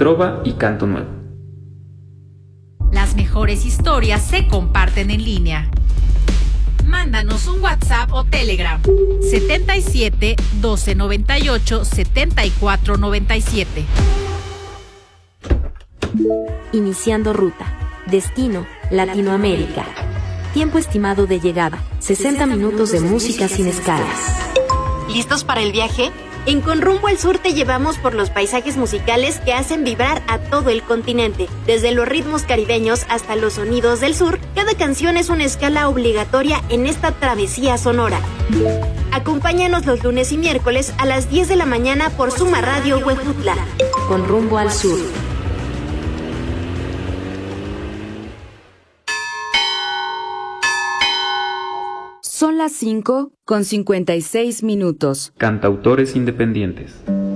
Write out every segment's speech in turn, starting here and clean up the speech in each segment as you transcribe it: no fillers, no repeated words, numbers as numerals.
trova y canto nuevo. Las mejores historias se comparten en línea. Mándanos un WhatsApp o Telegram 77 12 98 74 97. Iniciando ruta. Destino, Latinoamérica. Tiempo estimado de llegada, 60 minutos de música sin escalas. ¿Listos para el viaje? En Con Rumbo al Sur te llevamos por los paisajes musicales que hacen vibrar a todo el continente. Desde los ritmos caribeños hasta los sonidos del sur, cada canción es una escala obligatoria en esta travesía sonora. Acompáñanos los lunes y miércoles a las 10 de la mañana por Suma Radio Huejutla. Con Rumbo al Sur. Son las 5:56. Cantautores independientes.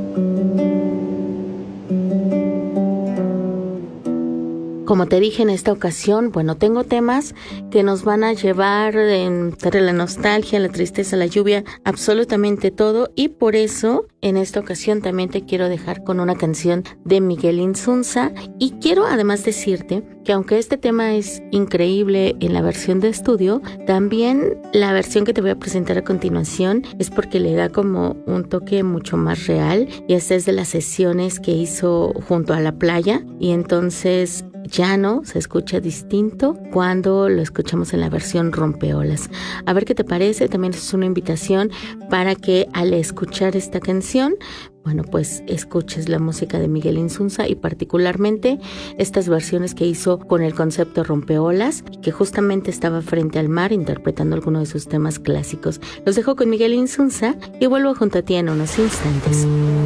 Como te dije en esta ocasión, tengo temas que nos van a llevar entre la nostalgia, la tristeza, la lluvia, absolutamente todo, y por eso en esta ocasión también te quiero dejar con una canción de Miguel Insunza, y quiero además decirte que aunque este tema es increíble en la versión de estudio, también la versión que te voy a presentar a continuación es porque le da como un toque mucho más real, y esta es de las sesiones que hizo junto a la playa, y entonces ya no se escucha distinto cuando lo escuchamos en la versión rompeolas. A ver qué te parece. También es una invitación para que al escuchar esta canción, pues escuches la música de Miguel Insunza, y particularmente estas versiones que hizo con el concepto rompeolas, que justamente estaba frente al mar interpretando algunos de sus temas clásicos. Los dejo con Miguel Insunza y vuelvo junto a ti en unos instantes.